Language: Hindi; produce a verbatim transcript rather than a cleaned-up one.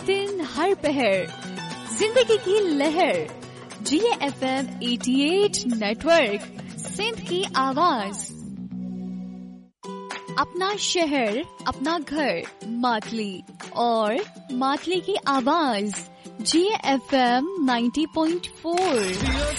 दिन हर पहर जिंदगी की लहर। जिए एफ एम अठासी नेटवर्क, सिंध की आवाज। अपना शहर, अपना घर, मातली और मातली की आवाज। जिए एफ एम नब्बे पॉइंट चार।